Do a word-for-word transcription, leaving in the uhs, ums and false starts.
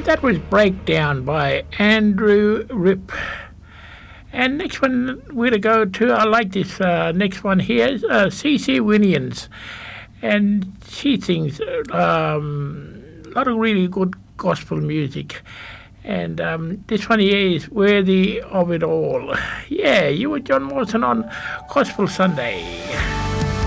that was Breakdown by Andrew Rip. And next one we're to go to, I like this uh, next one here, uh, C C Winans. And she sings um, a lot of really good gospel music. And um, this one here is Worthy of It All. Yeah, you were John Mawson on Gospel Sunday.